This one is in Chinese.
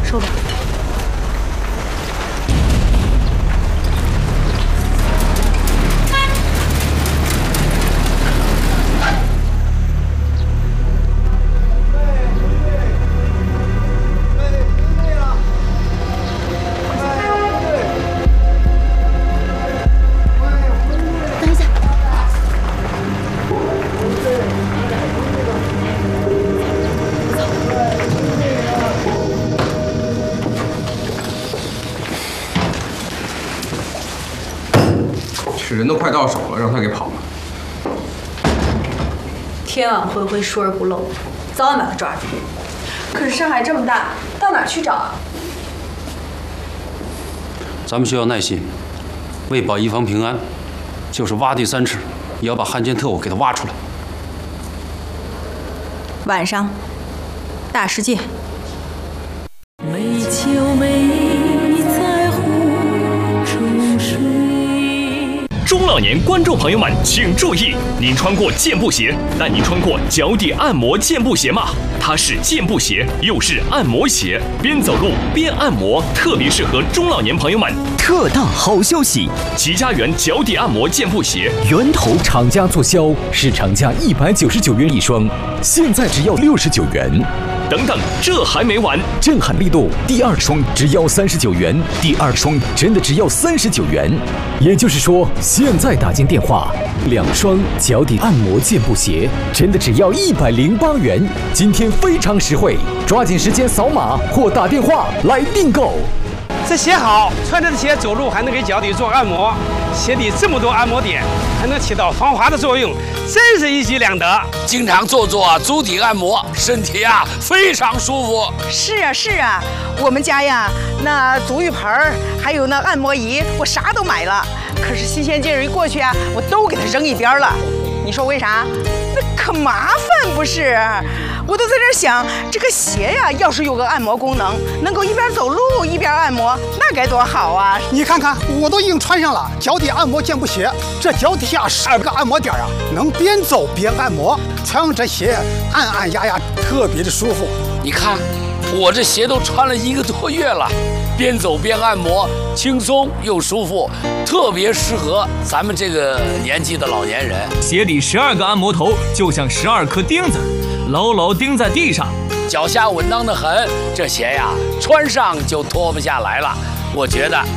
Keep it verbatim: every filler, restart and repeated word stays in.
收吧。等一下。 这人都快到手了，让他给跑了。 天网恢恢，疏而不漏，早晚把他抓住。可是上海这么大，到哪儿去找啊？ 咱们需要耐心，为保一方平安，就是挖地三尺，也要把汉奸特务给他挖出来。 晚上，大世界。 美秋美在湖中睡。 中老年观众朋友们，请注意！您穿过健步鞋，但您穿过脚底按摩健步鞋吗？它是健步鞋，又是按摩鞋，边走路边按摩，特别适合中老年朋友们。 特大好消息！ 齐家园脚底按摩健步鞋源头厂家促销，市场价一百九十九元一双，现在只要六十九元。 等等，这还没完！ 震撼力度，第二双只要三十九元，第二双真的只要三十九元。也就是说，现在打进电话，两双脚底按摩健步鞋真的只要一百零八元。今天非常实惠，抓紧时间扫码或打电话来订购。 这鞋好，穿着鞋走路还能给脚底做按摩，鞋底这么多按摩点，还能起到防滑的作用，真是一举两得。 经常做做足底按摩，身体啊非常舒服。 是啊是啊，我们家呀那足浴盆儿还有那按摩仪，我啥都买了。可是新鲜劲儿一过去啊，我都给它扔一边了。你说为啥？那可麻烦不是？我都在这想，这个鞋呀，要是有个按摩功能，能够一边走路一边按摩，那该多好啊！ 你看看，我都已经穿上了脚底按摩健步鞋，这脚底下十二个按摩点啊，能边走边按摩，穿上这鞋按按压压，特别的舒服。 你看，我这鞋都穿了一个多月了，边走边按摩，轻松又舒服，特别适合咱们这个年纪的老年人。 鞋底十二个按摩头，就像十二颗钉子，牢牢钉在地上， 脚下稳当的很。这鞋呀，穿上就脱不下来了。我觉得